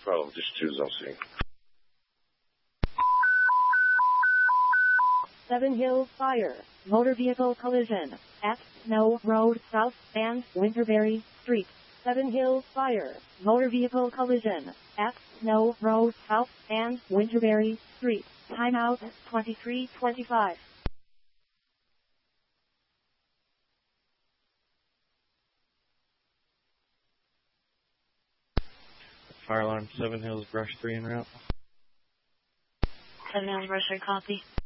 12, just choose LC. Seven Hills Fire, motor vehicle collision, at Snow Road South and Winterberry Street. Seven Hills Fire, motor vehicle collision, at Snow Road South and Winterberry Street. Timeout 23:25. Fire alarm 7 Hills Brush 3 en route. 7 Hills Brush 3, copy.